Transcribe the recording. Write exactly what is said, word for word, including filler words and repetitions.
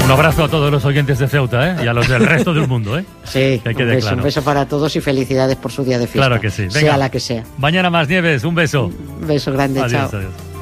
Un abrazo a todos los oyentes de Ceuta, ¿eh? Y a los del resto del mundo, ¿eh? Sí, que un, quede beso, claro. un beso para todos y felicidades por su día de fiesta. Claro que sí. Venga. Sea la que sea. Mañana más, Nieves, un beso. Un beso grande, Adiós, chao. adiós.